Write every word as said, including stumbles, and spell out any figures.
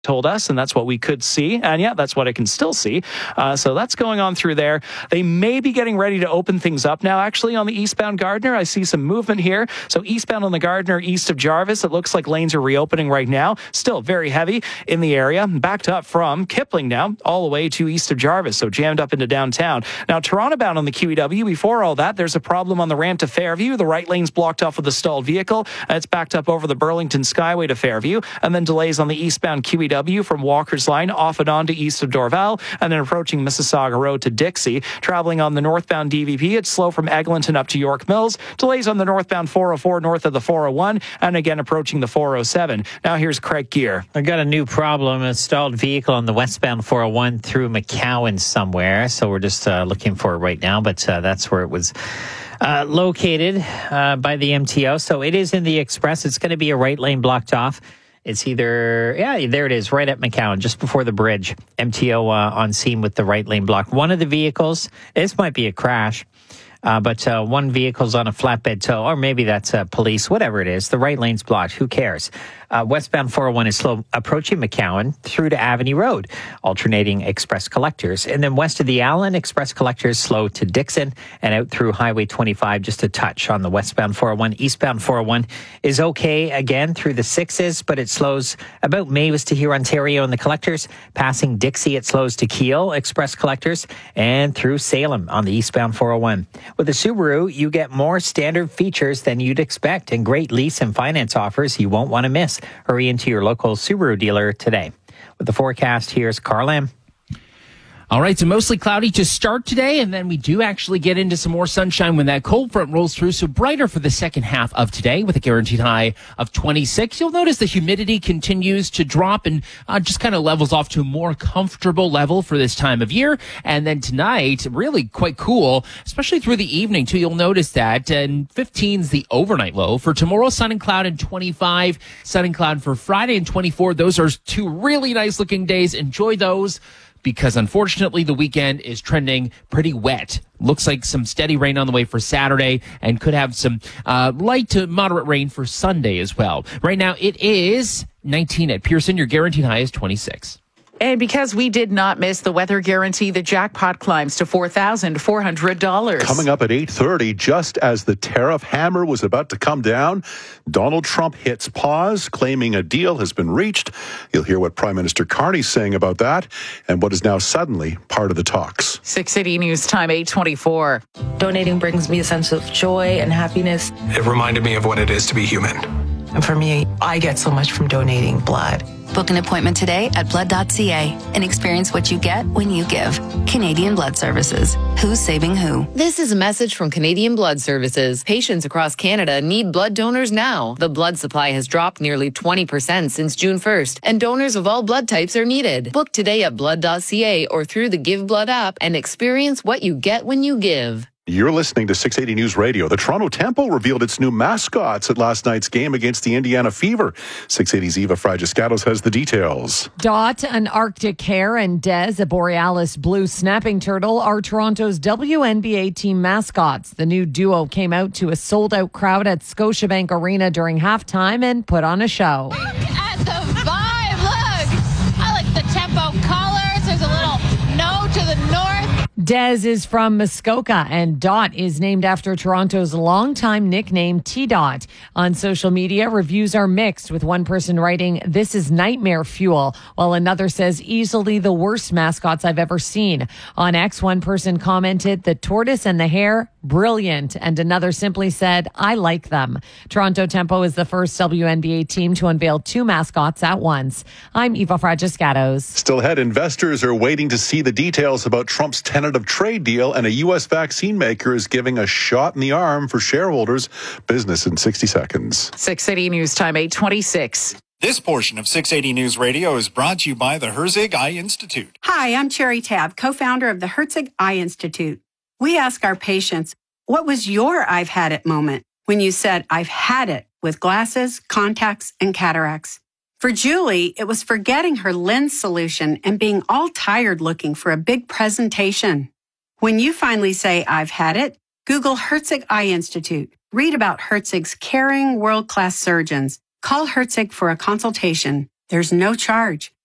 told us, and that's what we could see. And yeah, that's what I can still see. Uh, so that's going on through there. They may be getting ready to open things up now. Actually, on the eastbound Gardiner, I see some movement here. So eastbound on the Gardiner, east of Jarvis, it looks like lanes are reopening right now. Still very heavy in the area. Backed up from Kipling now, all the way to east of Jarvis. So jammed up into downtown. Now, Toronto bound on the Q E W. Before all that, there's a problem on the ramp to Fairview. The right lane's blocked off with a stalled vehicle. It's backed up over the Burlington Skyway to Fairview. And then delays on the eastbound Q E W from Walker's Line off and on to east of Dorval, and then approaching Mississauga Road to Dixie. Traveling on the northbound D V P, it's slow from Eglinton up to York Mills. Delays on the northbound four oh four north of the four oh one, and again approaching the four oh seven. Now here's Craig Gear. I got a new problem, a stalled vehicle on the westbound four oh one through McCowan somewhere, so we're just uh, looking for it right now, but uh, that's where it was Uh, located uh, by the M T O. So it is in the express. It's going to be a right lane blocked off. It's either, yeah, there it is, right at McCowan, just before the bridge. M T O uh, on scene with the right lane block. One of the vehicles, this might be a crash, uh, but uh, one vehicle's on a flatbed tow, or maybe that's uh, police, whatever it is. The right lane's blocked. Who cares? Uh, westbound four oh one is slow approaching McCowan through to Avenue Road, alternating express collectors. And then west of the Allen, express collectors slow to Dixon and out through Highway twenty-five, just a touch on the westbound four oh one. Eastbound four oh one is okay again through the sixes, but it slows about Mavis to here, Ontario, and the collectors. Passing Dixie, it slows to Kiel, express collectors, and through Salem on the eastbound four oh one. With the Subaru, you get more standard features than you'd expect and great lease and finance offers you won't want to miss. Hurry into your local Subaru dealer today. With the forecast, here's Carl Lam. All right, so mostly cloudy to start today, and then we do actually get into some more sunshine when that cold front rolls through, so brighter for the second half of today with a guaranteed high of twenty-six. You'll notice the humidity continues to drop and uh, just kind of levels off to a more comfortable level for this time of year. And then tonight, really quite cool, especially through the evening, too. You'll notice that, and fifteen's the overnight low. For tomorrow, sun and cloud and twenty-five, sun and cloud for Friday and twenty-four. Those are two really nice-looking days. Enjoy those, because unfortunately the weekend is trending pretty wet. Looks like some steady rain on the way for Saturday, and could have some uh, light to moderate rain for Sunday as well. Right now it is nineteen at Pearson. Your guaranteed high is twenty-six. And because we did not miss the weather guarantee, the jackpot climbs to four thousand four hundred dollars. Coming up at eight thirty, just as the tariff hammer was about to come down, Donald Trump hits pause, claiming a deal has been reached. You'll hear what Prime Minister Carney's saying about that and what is now suddenly part of the talks. six eighty News Time, eight twenty-four. Donating brings me a sense of joy and happiness. It reminded me of what it is to be human. And for me, I get so much from donating blood. Book an appointment today at blood dot c a and experience what you get when you give. Canadian Blood Services. Who's saving who? This is a message from Canadian Blood Services. Patients across Canada need blood donors now. The blood supply has dropped nearly twenty percent since June first, and donors of all blood types are needed. Book today at blood dot c a or through the Give Blood app and experience what you get when you give. You're listening to six eighty News Radio. The Toronto Temple revealed its new mascots at last night's game against the Indiana Fever. six eighty's Eva Fragiscatos has the details. Dot, an Arctic hare, and Des, a borealis blue snapping turtle, are Toronto's W N B A team mascots. The new duo came out to a sold-out crowd at Scotiabank Arena during halftime and put on a show. Look at the vibe. Look, I like the tempo colors. There's a little no to the north. Des is from Muskoka, and Dot is named after Toronto's longtime nickname T-Dot. On social media, reviews are mixed, with one person writing, "This is nightmare fuel," while another says, "Easily the worst mascots I've ever seen." On X, one person commented, "The tortoise and the hare, brilliant," and another simply said, "I like them." Toronto Tempo is the first W N B A team to unveil two mascots at once. I'm Eva Fragiscatos. Still ahead, investors are waiting to see the details about Trump's tentative trade deal, and a U S vaccine maker is giving a shot in the arm for shareholders. Business in sixty seconds. six eighty News Time, eight twenty-six. This portion of six eighty News Radio is brought to you by the Herzig Eye Institute. Hi, I'm Cherry Tab, co-founder of the Herzig Eye Institute. We ask our patients, what was your I've had it moment when you said, I've had it with glasses, contacts, and cataracts? For Julie, it was forgetting her lens solution and being all tired looking for a big presentation. When you finally say, I've had it, Google Herzig Eye Institute. Read about Herzig's caring world-class surgeons. Call Herzig for a consultation. There's no charge.